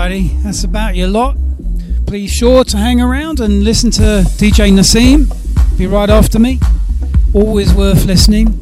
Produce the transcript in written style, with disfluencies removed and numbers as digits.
Alrighty, that's about your lot. Please sure to hang around and listen to DJ Naseem. Be right after me. Always worth listening.